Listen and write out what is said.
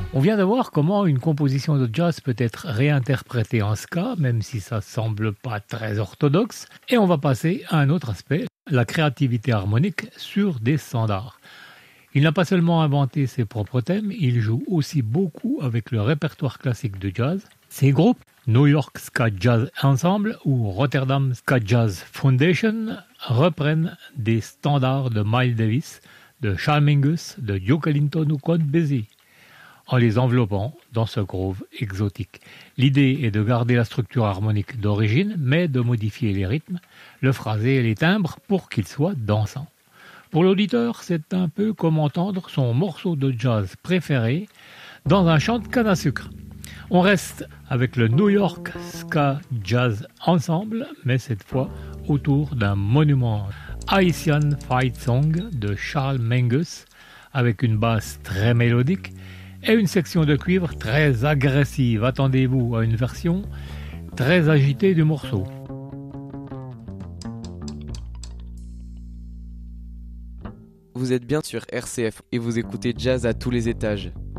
On vient de voir comment une composition de jazz peut être réinterprétée en ska, même si ça semble pas très orthodoxe. Et on va passer à un autre aspect, la créativité harmonique sur des standards. Il n'a pas seulement inventé ses propres thèmes, il joue aussi beaucoup avec le répertoire classique de jazz. Ses groupes, New York Ska Jazz Ensemble ou Rotterdam Ska Jazz Foundation, reprennent des standards de Miles Davis, de Charles Mingus, de Duke Ellington ou Count Basie, en les enveloppant dans ce groove exotique. L'idée est de garder la structure harmonique d'origine, mais de modifier les rythmes, le phrasé et les timbres pour qu'ils soient dansants. Pour l'auditeur, c'est un peu comme entendre son morceau de jazz préféré dans un champ de canne à sucre. On reste avec le New York Ska Jazz Ensemble, mais cette fois autour d'un monument, Haitian Fight Song de Charles Mingus, avec une basse très mélodique et une section de cuivre très agressive. Attendez-vous à une version très agitée du morceau. Vous êtes bien sur RCF et vous écoutez Jazz à tous les étages.